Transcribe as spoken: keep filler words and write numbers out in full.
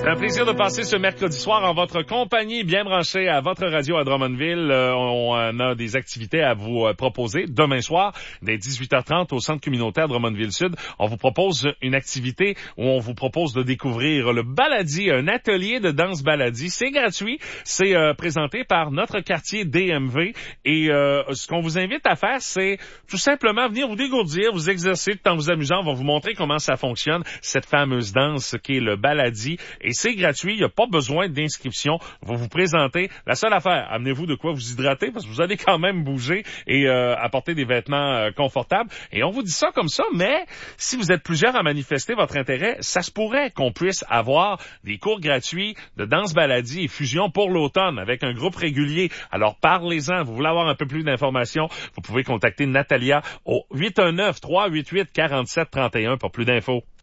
C'est un plaisir de passer ce mercredi soir en votre compagnie, bien branché à votre radio à Drummondville. Euh, on, on a des activités à vous euh, proposer. Demain soir, dès dix-huit heures trente, au centre communautaire Drummondville-Sud, on vous propose une activité où on vous propose de découvrir le baladi, un atelier de danse baladi. C'est gratuit, c'est euh, présenté par notre quartier D M V. Et euh, ce qu'on vous invite à faire, c'est tout simplement venir vous dégourdir, vous exercer tout en vous amusant. On va vous montrer comment ça fonctionne, cette fameuse danse qui est le baladi. Et c'est gratuit, il n'y a pas besoin d'inscription. Vous vous présentez. La seule affaire, amenez-vous de quoi vous hydrater parce que vous allez quand même bouger et euh, apporter des vêtements euh, confortables. Et on vous dit ça comme ça, mais si vous êtes plusieurs à manifester votre intérêt, ça se pourrait qu'on puisse avoir des cours gratuits de danse baladi et fusion pour l'automne avec un groupe régulier. Alors parlez-en. Vous voulez avoir un peu plus d'informations, vous pouvez contacter Natalia au huit un neuf, trois huit huit, quatre sept trois un pour plus d'infos.